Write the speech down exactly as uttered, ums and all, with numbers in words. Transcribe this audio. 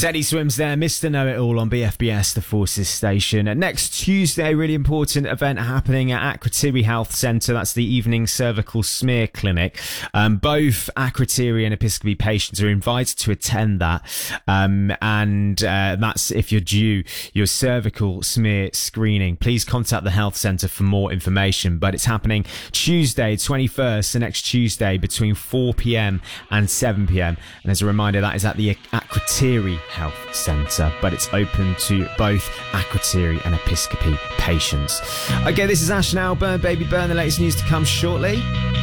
Teddy Swims there, Mister Know-It-All on B F B S, the Forces station. Next Tuesday, really important event happening at Akrotiri Health Centre. That's the evening cervical smear clinic. Um, both Akrotiri and Episcopi patients are invited to attend that. Um, and uh, that's if you're due your cervical smear screening. Please contact the health centre for more information. But it's happening Tuesday, twenty-first, so next Tuesday, between four p.m. and seven p.m. And as a reminder, that is at the Akrotiri Health Centre, but it's open to both Akrotiri and Episcopi patients. Okay, this is Ash and Al, Burn Baby Burn. The latest news to come shortly.